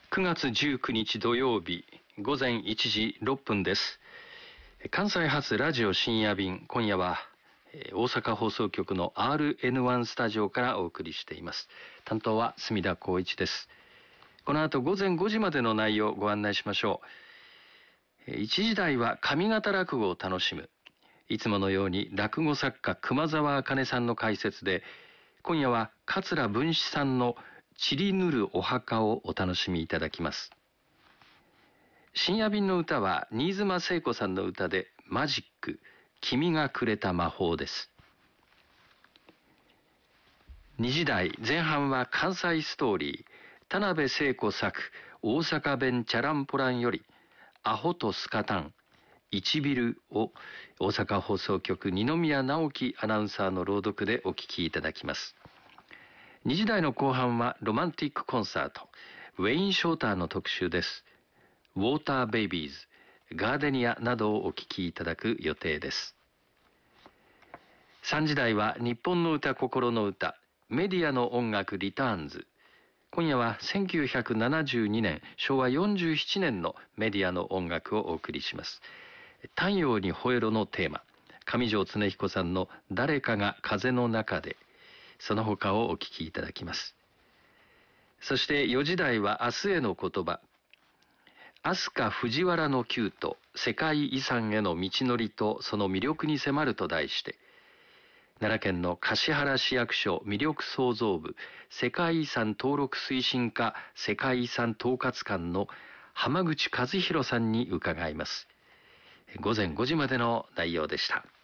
9月19日土曜日午前1時6分です。関西発ラジオ深夜便、今夜は大阪放送局の RN1 スタジオからお送りしています。担当は隅田光一です。この後午前5時までの内容をご案内しましょう。1時台は上方落語を楽しむ。いつものように落語作家熊沢茜さんの解説で、今夜は桂文枝さんの散りぬるお墓をお楽しみいただきます。深夜便の歌は新妻聖子さんの歌でマジック、君がくれた魔法です。2時台前半は関西ストーリー、田辺聖子作大阪弁チャランポランよりアホとスカタン、1ビルを大阪放送局二宮直樹アナウンサーの朗読でお聞きいただきます。2時台の後半はロマンティックコンサート、ウェイン・ショーターの特集です。ウォーターベイビーズ、ガーデニアなどをお聞きいただく予定です。3時台は日本の歌心の歌、メディアの音楽リターンズ。今夜は1972年昭和47年のメディアの音楽をお送りします。太陽に吠えろのテーマ、上條恒彦さんの誰かが風の中で、その他をお聞きいただきます。そして4時台は明日への言葉、飛鳥藤原の急と世界遺産への道のりとその魅力に迫ると題して、奈良県の橿原市役所魅力創造部世界遺産登録推進課世界遺産統括官の浜口和弘さんに伺います。午前5時までの内容でした。